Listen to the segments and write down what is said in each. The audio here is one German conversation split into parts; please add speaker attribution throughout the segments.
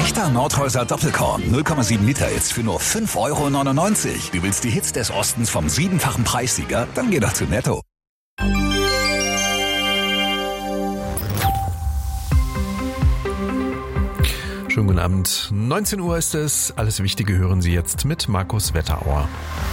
Speaker 1: Echter Nordhäuser Doppelkorn 0,7 Liter jetzt für nur 5,99 €. Du willst die Hits des Ostens vom 7-fachen Preissieger? Dann geh doch zu Netto.
Speaker 2: Schönen guten Abend. 19 Uhr ist es. Alles Wichtige hören Sie jetzt mit Markus Wetterauer.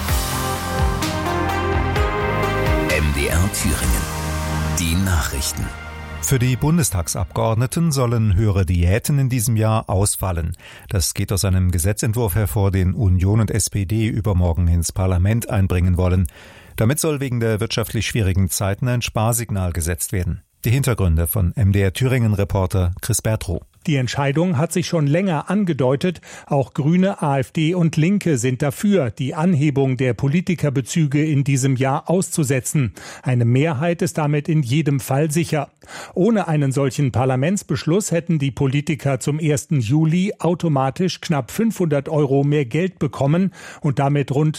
Speaker 1: MDR Thüringen. Die Nachrichten.
Speaker 3: Für die Bundestagsabgeordneten sollen höhere Diäten in diesem Jahr ausfallen. Das geht aus einem Gesetzentwurf hervor, den Union und SPD übermorgen ins Parlament einbringen wollen. Damit soll wegen der wirtschaftlich schwierigen Zeiten ein Sparsignal gesetzt werden. Die Hintergründe von MDR Thüringen-Reporter Chris Bertrow.
Speaker 4: Die Entscheidung hat sich schon länger angedeutet. Auch Grüne, AfD und Linke sind dafür, die Anhebung der Politikerbezüge in diesem Jahr auszusetzen. Eine Mehrheit ist damit in jedem Fall sicher. Ohne einen solchen Parlamentsbeschluss hätten die Politiker zum 1. Juli automatisch knapp 500 € mehr Geld bekommen und damit rund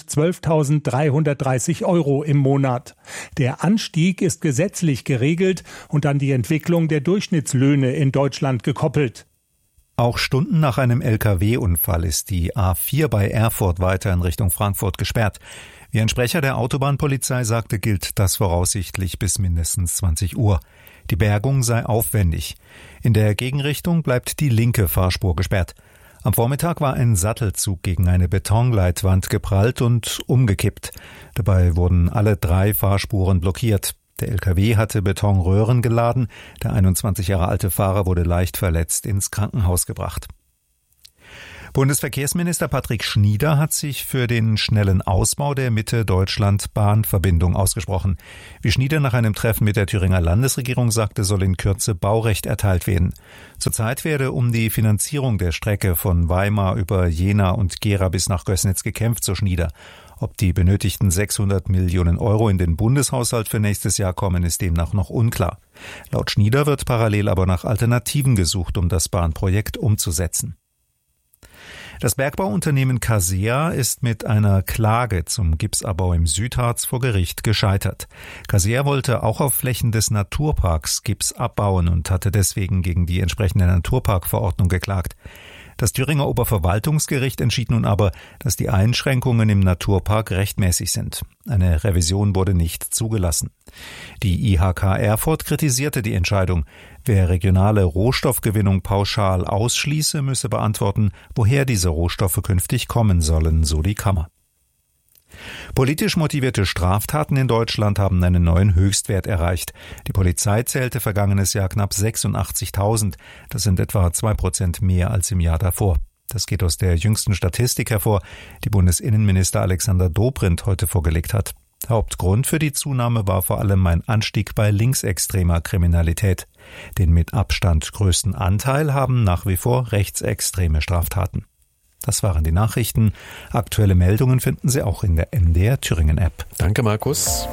Speaker 4: 12.330 € im Monat. Der Anstieg ist gesetzlich geregelt und an die Entwicklung der Durchschnittslöhne in Deutschland gekoppelt.
Speaker 3: Auch Stunden nach einem Lkw-Unfall ist die A4 bei Erfurt weiter in Richtung Frankfurt gesperrt. Wie ein Sprecher der Autobahnpolizei sagte, gilt das voraussichtlich bis mindestens 20 Uhr. Die Bergung sei aufwendig. In der Gegenrichtung bleibt die linke Fahrspur gesperrt. Am Vormittag war ein Sattelzug gegen eine Betonleitwand geprallt und umgekippt. Dabei wurden alle 3 Fahrspuren blockiert. Der LKW hatte Betonröhren geladen. Der 21 Jahre alte Fahrer wurde leicht verletzt ins Krankenhaus gebracht. Bundesverkehrsminister Patrick Schnieder hat sich für den schnellen Ausbau der Mitte-Deutschland-Bahnverbindung ausgesprochen. Wie Schnieder nach einem Treffen mit der Thüringer Landesregierung sagte, soll in Kürze Baurecht erteilt werden. Zurzeit werde um die Finanzierung der Strecke von Weimar über Jena und Gera bis nach Gößnitz gekämpft, so Schnieder. Ob die benötigten 600 Millionen € in den Bundeshaushalt für nächstes Jahr kommen, ist demnach noch unklar. Laut Schnieder wird parallel aber nach Alternativen gesucht, um das Bahnprojekt umzusetzen. Das Bergbauunternehmen Casea ist mit einer Klage zum Gipsabbau im Südharz vor Gericht gescheitert. Casea wollte auch auf Flächen des Naturparks Gips abbauen und hatte deswegen gegen die entsprechende Naturparkverordnung geklagt. Das Thüringer Oberverwaltungsgericht entschied nun aber, dass die Einschränkungen im Naturpark rechtmäßig sind. Eine Revision wurde nicht zugelassen. Die IHK Erfurt kritisierte die Entscheidung. Wer regionale Rohstoffgewinnung pauschal ausschließe, müsse beantworten, woher diese Rohstoffe künftig kommen sollen, so die Kammer. Politisch motivierte Straftaten in Deutschland haben einen neuen Höchstwert erreicht. Die Polizei zählte vergangenes Jahr knapp 86.000. Das sind etwa 2% mehr als im Jahr davor. Das geht aus der jüngsten Statistik hervor, die Bundesinnenminister Alexander Dobrindt heute vorgelegt hat. Hauptgrund für die Zunahme war vor allem ein Anstieg bei linksextremer Kriminalität. Den mit Abstand größten Anteil haben nach wie vor rechtsextreme Straftaten. Das waren die Nachrichten. Aktuelle Meldungen finden Sie auch in der MDR Thüringen App.
Speaker 2: Danke, Markus.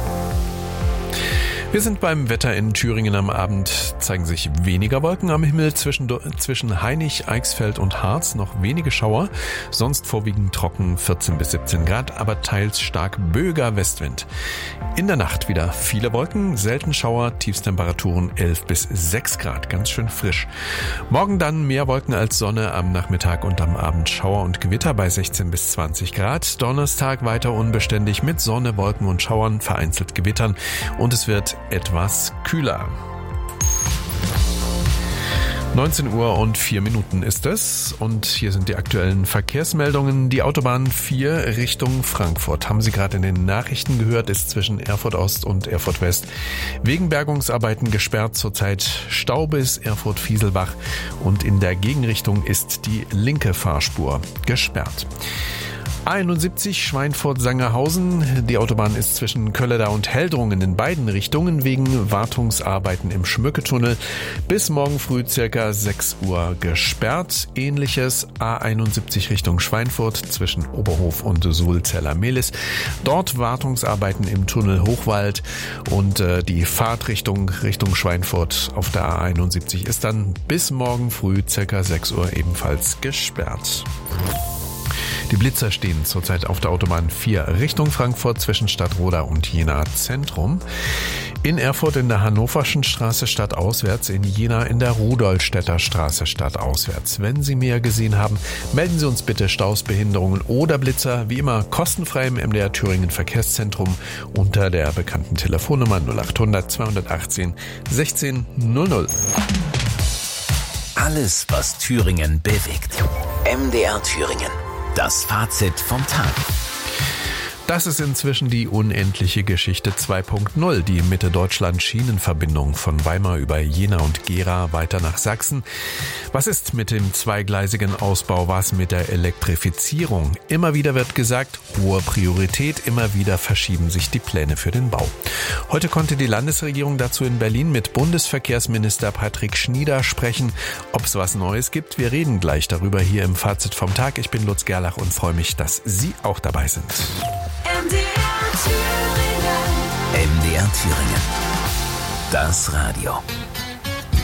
Speaker 2: Wir sind beim Wetter in Thüringen. Am Abend zeigen sich weniger Wolken am Himmel, zwischen Hainich, Eichsfeld und Harz noch wenige Schauer, sonst vorwiegend trocken 14 bis 17 Grad, aber teils stark böiger Westwind. In der Nacht wieder viele Wolken, selten Schauer, Tiefstemperaturen 11 bis 6 Grad, ganz schön frisch. Morgen dann mehr Wolken als Sonne, am Nachmittag und am Abend Schauer und Gewitter bei 16 bis 20 Grad. Donnerstag weiter unbeständig mit Sonne, Wolken und Schauern, vereinzelt Gewittern und es wird etwas kühler. 19 Uhr und 4 Minuten ist es und hier sind die aktuellen Verkehrsmeldungen. Die Autobahn 4 Richtung Frankfurt, haben Sie gerade in den Nachrichten gehört, ist zwischen Erfurt Ost und Erfurt West wegen Bergungsarbeiten gesperrt. Zurzeit Stau bis Erfurt-Fieselbach und in der Gegenrichtung ist die linke Fahrspur gesperrt. A71 Schweinfurt-Sangerhausen. Die Autobahn ist zwischen Kölleda und Heldrungen in beiden Richtungen wegen Wartungsarbeiten im Schmücketunnel bis morgen früh circa 6 Uhr gesperrt. Ähnliches A71 Richtung Schweinfurt zwischen Oberhof und Sulzeller-Mehlis. Dort Wartungsarbeiten im Tunnel Hochwald und die Fahrtrichtung Richtung Schweinfurt auf der A71 ist dann bis morgen früh circa 6 Uhr ebenfalls gesperrt. Die Blitzer stehen zurzeit auf der Autobahn 4 Richtung Frankfurt zwischen Stadtroda und Jena Zentrum. In Erfurt in der Hannoverschen Straße stadtauswärts, in Jena in der Rudolstädter Straße stadtauswärts. Wenn Sie mehr gesehen haben, melden Sie uns bitte Staus, Behinderungen oder Blitzer, wie immer kostenfrei im MDR Thüringen Verkehrszentrum unter der bekannten Telefonnummer 0800 218 16 00.
Speaker 1: Alles, was Thüringen bewegt. MDR Thüringen. Das Fazit vom Tag.
Speaker 2: Das ist inzwischen die unendliche Geschichte 2.0, die Mitte-Deutschland-Schienenverbindung von Weimar über Jena und Gera weiter nach Sachsen. Was ist mit dem zweigleisigen Ausbau, was mit der Elektrifizierung? Immer wieder wird gesagt, hohe Priorität, immer wieder verschieben sich die Pläne für den Bau. Heute konnte die Landesregierung dazu in Berlin mit Bundesverkehrsminister Patrick Schnieder sprechen, ob es was Neues gibt. Wir reden gleich darüber hier im Fazit vom Tag. Ich bin Lutz Gerlach und freue mich, dass Sie auch dabei sind.
Speaker 1: MDR Thüringen. Das Radio.